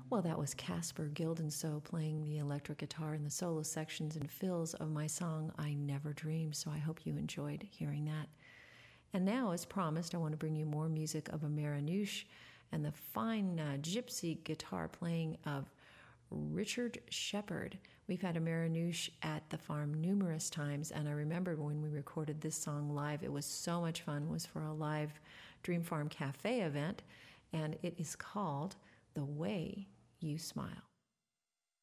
Well, that was Casper Gildensoe playing the electric guitar in the solo sections and fills of my song, I Never Dreamed, so I hope you enjoyed hearing that. And now, as promised, I want to bring you more music of a Marranush and the fine gypsy guitar playing of Richard Shepard. We've had a Marranush at the farm numerous times, and I remember when we recorded this song live, it was so much fun. It was for a live Dream Farm Cafe event, and it is called The Way You Smile.